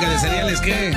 fábrica de cereales, ¿qué?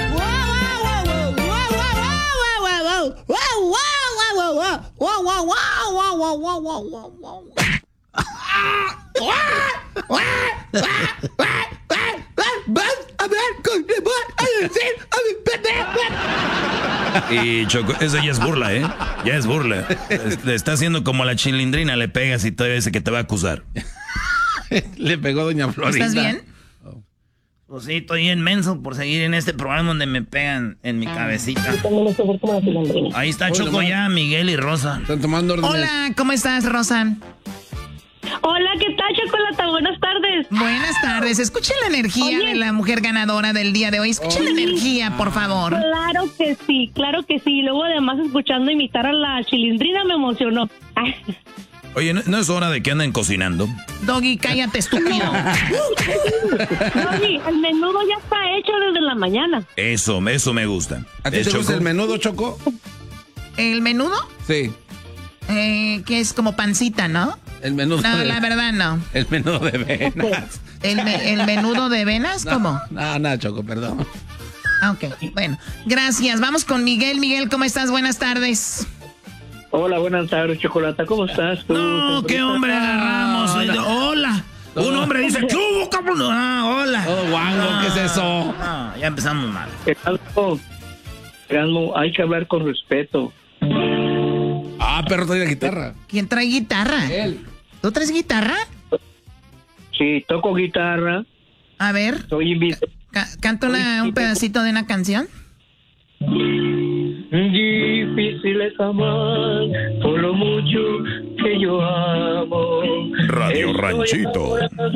Y Choco, eso ya es burla, ¿eh? Ya es burla. Le está haciendo como a la Chilindrina, le pegas y todavía dice que te va a acusar. Le pegó doña Florinda. ¿Estás bien? Pues sí, estoy bien menso por seguir en este programa donde me pegan en mi cabecita. Ahí está Choco ya, Miguel y Rosa. Están tomando órdenes. Hola, ¿cómo estás, Rosa? Hola, ¿qué tal, Chocolata? Buenas tardes. Buenas tardes. Escuchen la energía de la mujer ganadora del día de hoy. Escuchen la energía, por favor. Claro que sí, claro que sí. Luego, además, escuchando imitar a la Chilindrina me emocionó. Oye, ¿no es hora de que anden cocinando? Doggy, cállate, estúpido. Doggy, el menudo ya está hecho desde la mañana. Eso me gusta. ¿A ti te gusta el menudo, Choco? ¿El menudo? Sí. Que es como pancita, ¿no? El menudo. No, la verdad no. El menudo de venas. ¿El menudo de venas? ¿Cómo? No, Choco, perdón. Ok, bueno. Gracias. Vamos con Miguel. Miguel, ¿cómo estás? Buenas tardes. Hola, buenas tardes, Chocolata. ¿Cómo estás tú? No, qué hombre agarramos. Hola. Un hombre dice, ¿qué hubo, cabrón? Hola. Oh, guango, ¿qué es eso? Ya empezamos mal. Erasmo, hay que hablar con respeto. Perro trae la guitarra. ¿Quién trae guitarra? Él. ¿Tú traes guitarra? Sí, toco guitarra. A ver. Soy invitado. ¿Canta un pedacito de una canción? Difícil es amar por lo mucho que yo amo. Radio Estoy Ranchito. enamorado